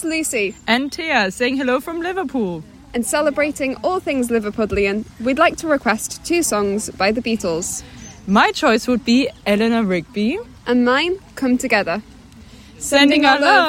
It's Lucy. And Tia, saying hello from Liverpool. And celebrating all things Liverpudlian, we'd like to request 2 songs by the Beatles. My choice would be Eleanor Rigby. And mine, Come Together. Sending our love.